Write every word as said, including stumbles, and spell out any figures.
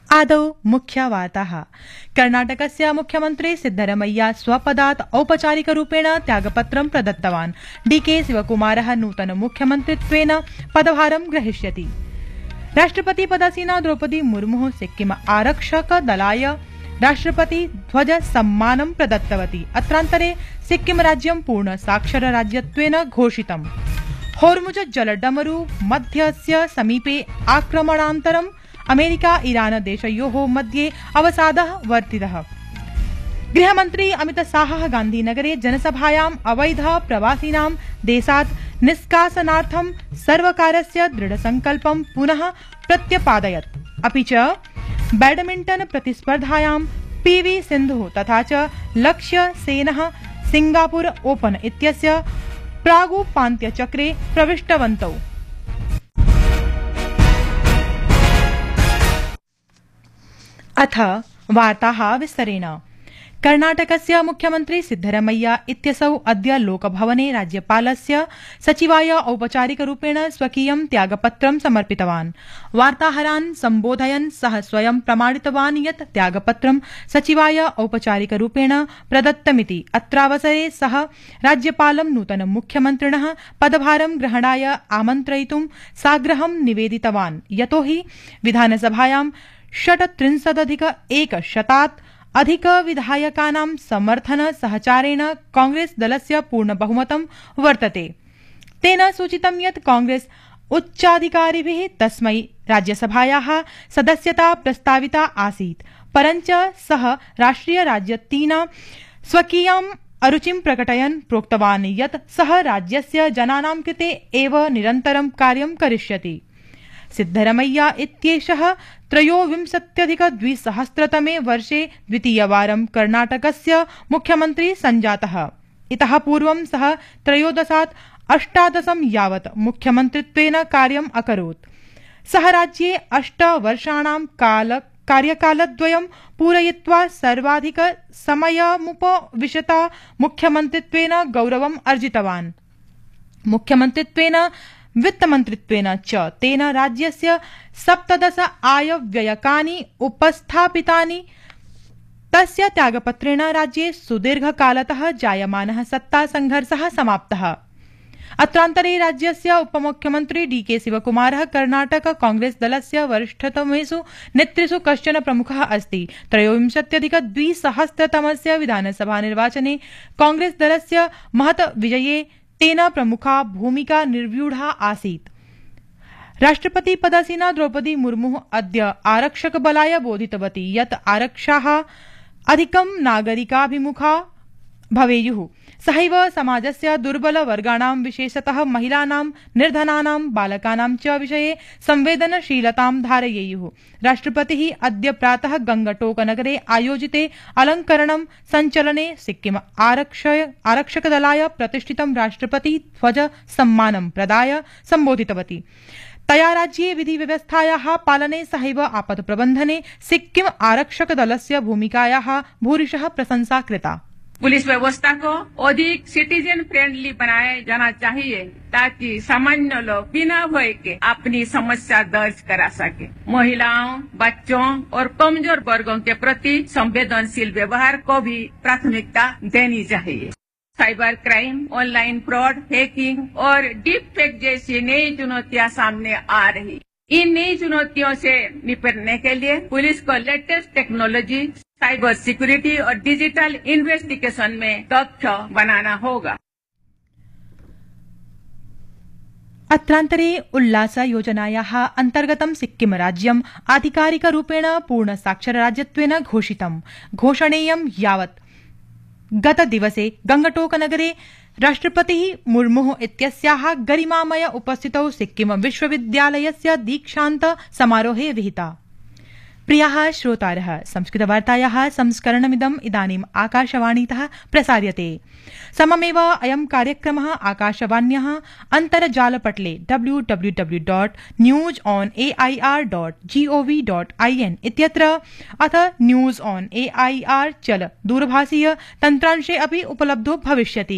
आदौ मुख्यवार्ताः। कर्णाटकस्य मुख्यमन्त्री सिद्धरमैया स्वपदात् औपचारिकरूपेण त्यागपत्रं प्रदत्तवान्। डीके शिवकुमारः नूतन मुख्यमन्त्रित्वेन पदभारं ग्रहीष्यति। राष्ट्रपतिपदासीना द्रौपदी मुर्मुः सिक्किम आरक्षक दलाय राष्ट्रपति ध्वज सम्मानं प्रदत्तवती। अत्रान्तरे सिक्किम राज्यं पूर्ण साक्षर राज्यत्वेन घोषितम्। होर्मुज जलडमरु मध्यस्य समीपे आक्रमणानन्तरं अमेरिका ईरान देशयोः मध्ये अवसादः वर्धितः। गृहमन्त्री अमितशाहः गान्धीनगरे जनसभायाम् अवैध प्रवासिनां देशात् निष्कासनार्थं सर्वकारस्य दृढसंकल्पं पुनः प्रत्यपादयत्। अपि च बैडमिण्टन प्रतिस्पर्धायां पीवी सिन्धुः तथा च लक्ष्य सेनः सिंगापुर ओपन इत्यस्य प्रागुपान्त्यचक्रे प्रविष्टवन्तौ। अथ वार्ताः विस्तरेण। कर्णाटकस्य मुख्यमन्त्री सिद्धरमैया इत्यसौ अद्य लोकभवने राज्यपालस्य सचिवाय औपचारिकरूपेण स्वकीयं त्यागपत्रं समर्पितवान्। वार्ताहरान् सम्बोधयन् सः स्वयं प्रमाणितवान् यत् त्यागपत्रं सचिवाय औपचारिकरूपेण प्रदत्तमिति। अत्रावसरे सः राज्यपालं नूतन मुख्यमन्त्रिणः पदभारं ग्रहणाय आमन्त्रयितुं साग्रहं निवेदितवान्। यतो हि विधानसभायां षट्त्रिंशदधिक एकशतात् अधिक विधायकानां समर्थन सहचारेण कांग्रेस दलस्य पूर्ण बहुमतं वर्तते। तेन सूचितं यत् कांग्रेस उच्चाधिकारिभिः तस्मै राज्यसभायाः सदस्यता प्रस्ताविता आसीत्, परञ्च सः राष्ट्रिय राजनीतिना स्वकीयम् अरुचिं प्रकटयन् प्रोक्तवान् यत् सः राज्यस्य जनानां कृते एव निरन्तरं कार्यं करिष्यति। सिद्धरमैया इत्येषः त्रयोविंशत्यधिक द्विसहस्रतमे वर्षे द्वितीयवारं कर्णाटकस्य मुख्यमन्त्री सञ्जातः। इतः पूर्वं सः त्रयोदशात् अष्टादशं यावत् मुख्यमन्त्रित्वेन कार्यम् अकरोत्। सः राज्ये अष्ट वर्षाणां काल कार्यकालद्वयं पूरयित्वा सर्वाधिक समयमुपविशता मुख्यमन्त्रित्वेन गौरवम् अर्जितवान्। मुख्यमन्त्रित्वेन वित्तमन्त्रित्वेन च तेन राज्यस्य सप्तदश आयव्ययकानि उपस्थापितानि। तस्य त्यागपत्रेण राज्ये सुदीर्घकालतः जायमानः सत्तासंघर्षः समाप्तः। अत्रान्तरे राज्यस्य उपमुख्यमन्त्री डीके शिवकुमारः कर्णाटक कांग्रेस दलस्य वरिष्ठतमेषु नेतृषु कश्चन प्रमुखः अस्ति। त्रयोविंशत्यधिक द्विसहस्रतमस्य विधानसभा निर्वाचने कांग्रेस दलस्य महत् विजये तेन प्रमुखा भूमिका निर्व्यूढा आसीत्। राष्ट्रपति पदासीना द्रौपदी मुर्मुः अद्य आरक्षकबलाय बोधितवती यत् आरक्षाः अधिकं नागरिकाभिमुखा भवेयुः। सहैव समाजस्य दुर्बलवर्गाणां विशेषतः महिलानां, निर्धनानां, बालकानां च विषये संवेदनशीलतां धारयेयुः। राष्ट्रपतिः अद्य प्रातः गंगटोकनगरे आयोजिते अलंकरणं संचलने सिक्किम आरक्षकदलाय प्रतिष्ठितं राष्ट्रपति ध्वज सम्मानं प्रदाय सम्बोधितवती। तया राज्ये विधिव्यवस्थायाः पालने सहैव आपद प्रबन्धने सिक्किम आरक्षकदलस्य भूमिकायाः भूरिशः प्रशंसा कृता। पुलिस व्यवस्था को अधिक सिटीजन फ्रेंडली बनाया जाना चाहिए ताकि सामान्य लोग बिना भय के अपनी समस्या दर्ज करा सके। महिलाओं, बच्चों और कमजोर वर्गों के प्रति संवेदनशील व्यवहार को भी प्राथमिकता देनी चाहिए। Cyber crime, online fraud, hacking और डीप फेक जैसी नई चुनौतियां सामने आ रही। इन नई चुनौतियों से निपटने के लिए पुलिस को लेटेस्ट टेक्नोलॉजी, साइबर सिक्योरिटी और डिजिटल इन्वेस्टिगेशन में दक्ष बनाना होगा। अत्रान्तरे उल्लास योजनायाः अन्तर्गतं सिक्किम राज्यम् आधिकारिकरूपेण पूर्ण साक्षरराज्यत्वेन घोषितम्। घोषणेयं यावत् गतदिवसे गंगटोकनगरे राष्ट्रपतिः मुर्मुः इत्यस्याः गरिमामय उपस्थितौ सिक्किम विश्वविद्यालयस्य दीक्षान्त समारोहे विहिता। प्रियाः श्रोतारः, संस्कृतवार्तायाः संस्करणमिदम् इदानीम् आकाशवाणीतः प्रसार्यते। सममेव अयं कार्यक्रमः आकाशवाण्याः अन्तर्जालपटले W W W dot news on A I R dot gov dot I N इत्यत्र अथ news on A I R चल दूरभाषीय तन्त्रांशे अपि उपलब्धो भविष्यति।